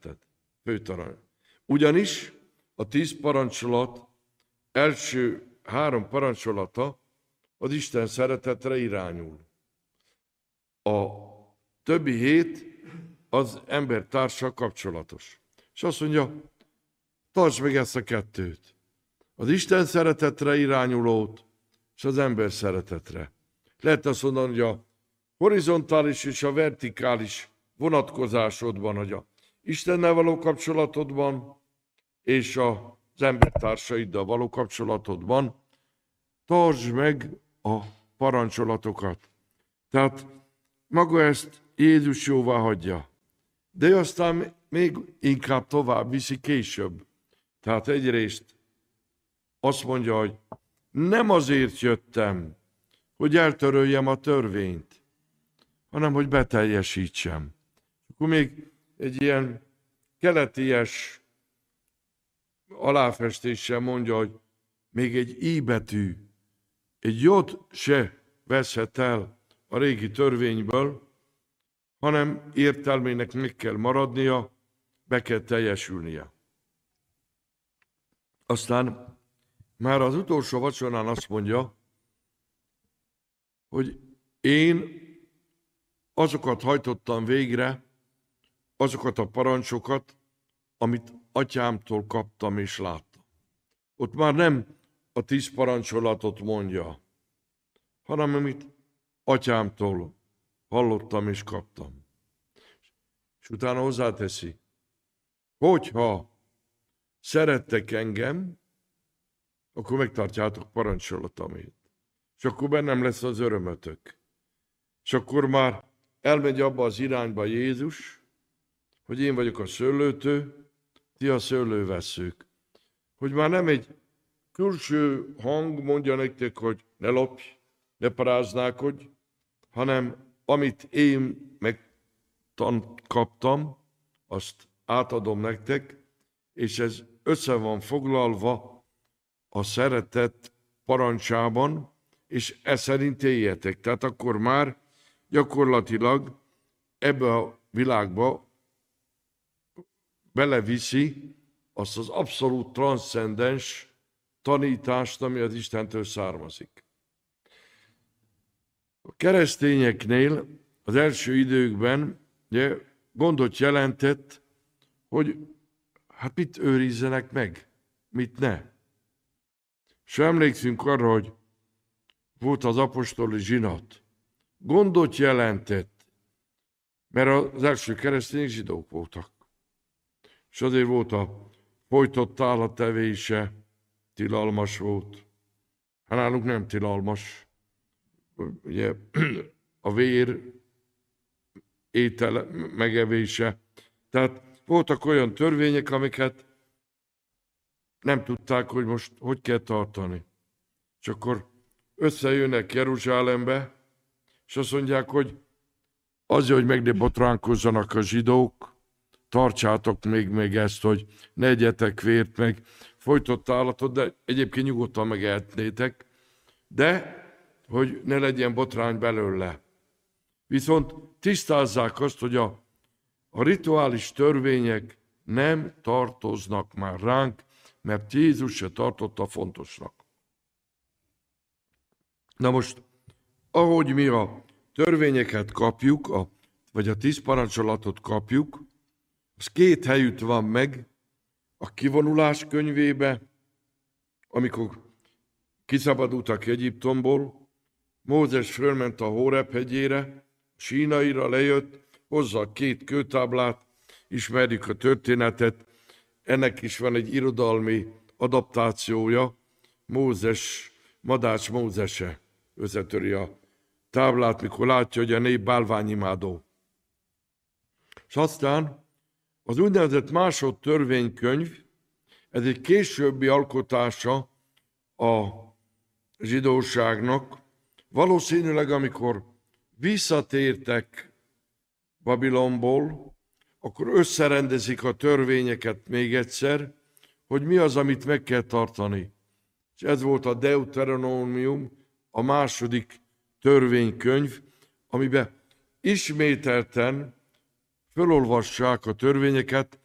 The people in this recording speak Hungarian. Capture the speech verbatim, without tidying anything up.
szeretet. Főtarancs. Ugyanis a tíz parancsolat első három parancsolata az Isten szeretetre irányul. A többi hét az embertársal kapcsolatos. És azt mondja, tartsd meg ezt a kettőt. Az Isten szeretetre irányulót, és az ember szeretetre. Lehet azt mondani, hogy a horizontális és a vertikális vonatkozásodban, hogy a Istennel való kapcsolatodban, és az embertársaiddal való kapcsolatodban tartsd meg a parancsolatokat. Tehát maga ezt Jézus jóvá hagyja. De ő aztán még inkább tovább viszi később. Tehát egyrészt azt mondja, hogy nem azért jöttem, hogy eltöröljem a törvényt, hanem hogy beteljesítsem. Akkor még egy ilyen keleties aláfestéssel mondja, hogy még egy i betű, egy jót se veszhet el a régi törvényből, hanem értelmének meg kell maradnia, be kell teljesülnie. Aztán már az utolsó vacsorán azt mondja, hogy én azokat hajtottam végre, azokat a parancsokat, amit atyámtól kaptam és láttam. Ott már nem a tíz parancsolatot mondja, hanem amit atyámtól hallottam és kaptam. És utána hozzáteszi, hogyha szerettek engem, akkor megtartjátok parancsolataimét. És akkor bennem lesz az örömötök. És akkor már elmegy abba az irányba Jézus, hogy én vagyok a szőlőtő, ti a szőlővesszők. Hogy már nem egy külső hang mondja nektek, hogy ne lopj, ne paráználkodj, hanem amit én megkaptam, azt átadom nektek, és ez össze van foglalva a szeretet parancsában, és e szerint éljetek. Tehát akkor már gyakorlatilag ebbe a világba beleviszi azt az abszolút transzcendens tanítást, ami az Istentől származik. A keresztényeknél az első időkben ugye, gondot jelentett, hogy hát mit őrizzenek meg, mit ne. És emlékszünk arra, hogy volt az apostoli zsinat. Gondot jelentett, mert az első keresztények zsidók voltak. És azért volt a folytott állattevése, tilalmas volt. Hát nálunk nem tilalmas. Ugye a vér étele megevése. Tehát voltak olyan törvények, amiket nem tudták, hogy most hogy kell tartani. És akkor összejönnek Jeruzsálembe, és azt mondják, hogy azért, hogy meg ne botránkozzanak a zsidók, tartsátok még, még ezt, hogy ne egyetek vért, meg folytott állatot, de egyébként nyugodtan megehetnétek, de hogy ne legyen botrány belőle. Viszont tisztázzák azt, hogy a, a rituális törvények nem tartoznak már ránk, mert Jézus se tartotta fontosnak. Na most, ahogy mi a törvényeket kapjuk, a, vagy a tíz parancsolatot kapjuk, az két helyütt van meg a kivonulás könyvébe, amikor kiszabadultak Egyiptomból, Mózes fölment a Hóreb hegyére, Sínaira lejött, hozza a két kőtáblát, ismerjük a történetet, ennek is van egy irodalmi adaptációja, Mózes, Madács Mózese összetöri a táblát, mikor látja, hogy a nép bálványimádó. És aztán az úgynevezett másodtörvénykönyv, ez egy későbbi alkotása a zsidóságnak, valószínűleg amikor visszatértek Babilonból, akkor összerendezik a törvényeket még egyszer, hogy mi az, amit meg kell tartani. És ez volt a Deuteronomium, a második törvénykönyv, amiben ismételten felolvassák a törvényeket,